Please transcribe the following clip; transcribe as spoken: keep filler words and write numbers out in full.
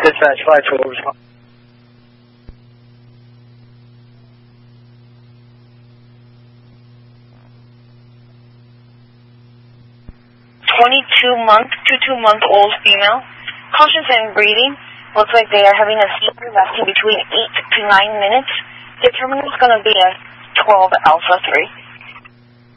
Dispatch five twelve, respond. twenty-two month to two month old female, conscious and breathing. Looks like they are having a seizure lasting between eight to nine minutes. The terminal is going to be a twelve Alpha three.